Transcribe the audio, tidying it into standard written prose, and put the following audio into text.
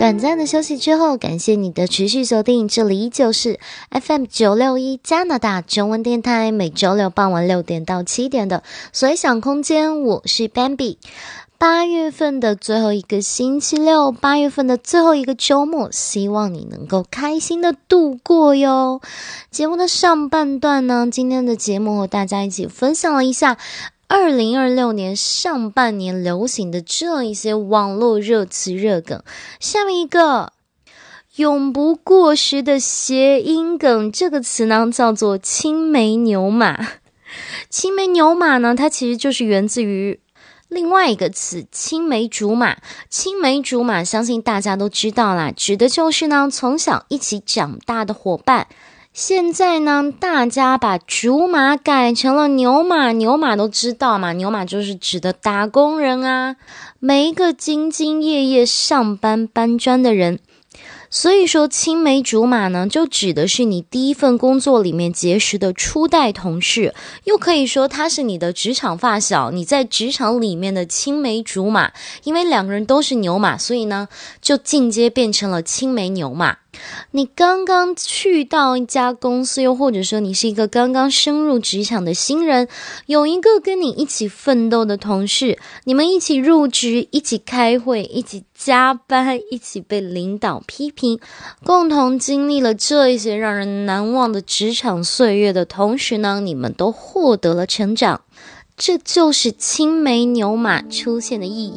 短暂的休息之后，感谢你的持续收听，这里依旧是 FM961 加拿大中文电台，每周六傍晚6点到7点的随想空间，我是 Bambi。8月份的最后一个星期六，8月份的最后一个周末，希望你能够开心的度过哟。节目的上半段呢，今天的节目和大家一起分享了一下2026年上半年流行的这一些网络热词热梗。下面一个永不过时的谐音梗，这个词呢叫做青梅牛马。青梅牛马呢，它其实就是源自于另外一个词青梅竹马。青梅竹马相信大家都知道啦，指的就是呢从小一起长大的伙伴。现在呢大家把竹马改成了牛马，牛马都知道嘛，牛马就是指的打工人啊，每一个兢兢业业上班搬砖的人。所以说青梅竹马呢，就指的是你第一份工作里面结识的初代同事，又可以说他是你的职场发小，你在职场里面的青梅竹马。因为两个人都是牛马，所以呢就进阶变成了青梅牛马。你刚刚去到一家公司，又或者说你是一个刚刚升入职场的新人，有一个跟你一起奋斗的同事，你们一起入职，一起开会，一起加班，一起被领导批评，共同经历了这一些让人难忘的职场岁月的同时呢，你们都获得了成长。这就是青梅牛马出现的意